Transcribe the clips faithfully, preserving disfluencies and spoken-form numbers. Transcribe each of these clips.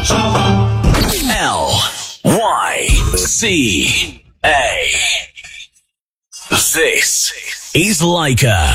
L Y C A. This is Leica.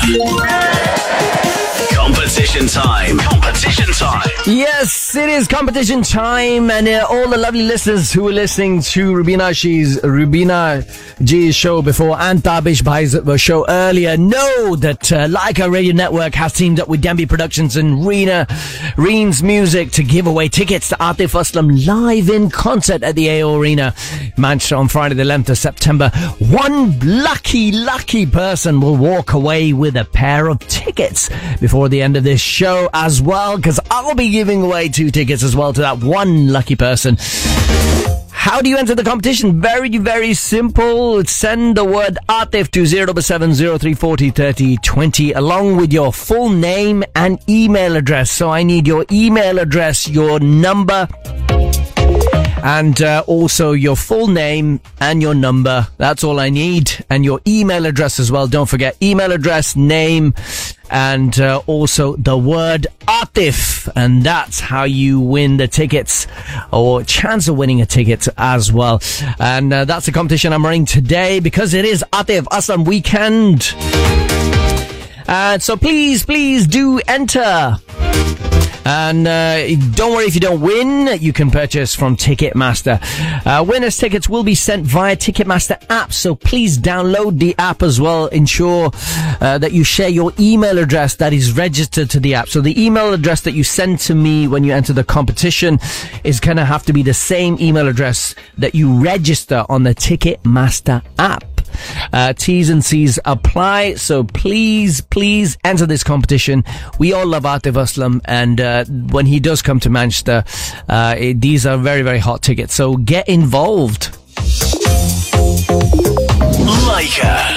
Competition time. Competition time. Yes, it is competition time, and uh, all the lovely listeners who were listening to Rubina G's Rubina G's show before and Tabish Bhai's show earlier know that uh, Leica Radio Network has teamed up with Dembi Productions and Reena Reen's Music to give away tickets to Atif Aslam live in concert at the A O Arena, Manchester, on Friday the eleventh of September. One lucky, lucky person will walk away with a pair of tickets before the end of this show as well, because I'll be giving away two tickets as well to that one lucky person. How do you enter the competition? Very, very simple. Send the word Atif to zero seven seven zero three four zero three zero two zero along with your full name and email address. So I need your email address, your number, and uh, also your full name and your number. That's all I need. And your email address as well. Don't forget email address, name, and uh, also the word Atif. And that's how you win the tickets, or chance of winning a ticket as well. And uh, that's the competition I'm running today, because it is Atif Aslam weekend. And so please, please do enter. And uh, don't worry if you don't win, you can purchase from Ticketmaster. Uh, winners' tickets will be sent via Ticketmaster app, so please download the app as well. Ensure uh, that you share your email address that is registered to the app. So the email address that you send to me when you enter the competition is going to have to be the same email address that you register on the Ticketmaster app. Uh, T's and C's apply, so please, please enter this competition. We all love Atif Aslam, and uh, when he does come to Manchester, uh, it, these are very, very hot tickets, so get involved.